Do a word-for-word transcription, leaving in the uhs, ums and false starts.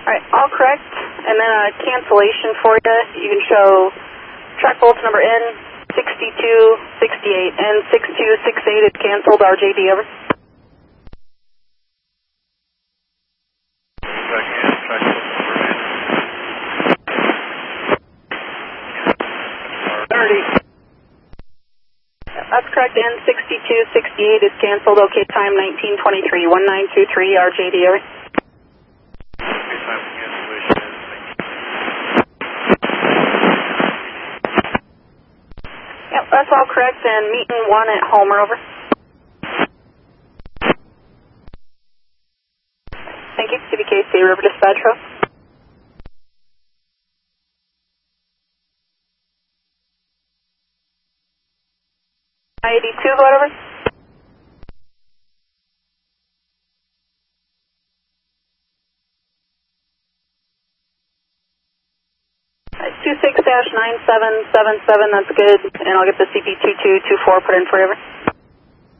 Alright, all correct. And then a cancellation for you. You can show track volts number N sixty-two sixty-eight. N sixty-two sixty-eight is canceled. R J D, over. thirty. That's correct. N sixty-two sixty-eight is canceled. Okay, time nineteen twenty-three. one nine two three, R J D, over. Yep, that's all correct. And meeting one at Homer, over. Thank you. C B K C River Dispatch, Row. I eighty-two, whatever. two six nine seven seven seven, that's good. And I'll get the C P two two two four put in for you, over.